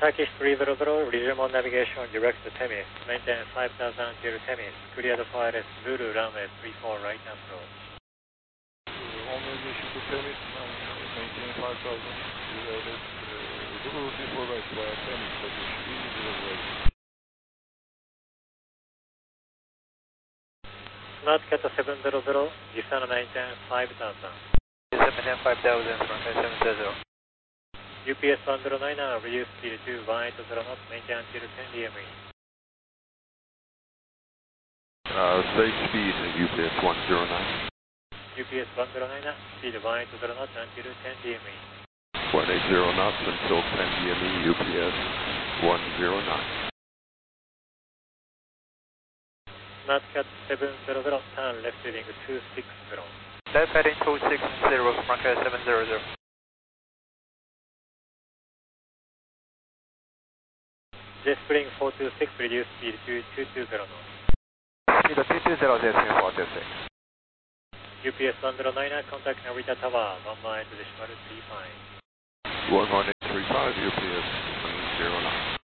Turkish 300, resume on navigation direct to Temis. Maintain 5000 until Temis. Clear the wireless Zulu runway 34 right approach. On navigation to Temis, maintain 5000. Zulu 34 right via Temis, Turkish 300. Notcat 700, descend maintain 5000. Maintain 5000, runway 700. UPS 109, reduce speed to 180 knots, maintain until 10 DME. Say speed UPS 109. UPS 109, speed 180 knots until 10 DME. 180 knots until 10 DME, UPS 109. Notcat 700, turn left heading 260. Left heading 260, runway 700. Jet Spring 426, reduce speed to 220 knots. Speed 220, Jet Spring 426. UPS 109, contact Narita Tower, 1 mile to decimal 35. 11835, UPS 109.